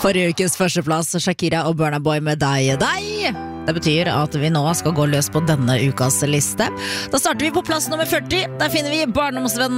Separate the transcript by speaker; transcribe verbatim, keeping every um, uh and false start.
Speaker 1: Forrige ukes førsteplass, Shakira og Burna Boy med Deg, Deg. Det betyr at vi nå skal gå løs på denne ukas liste. Da starter vi på plass nummer førti. Der finner vi barndomsvennen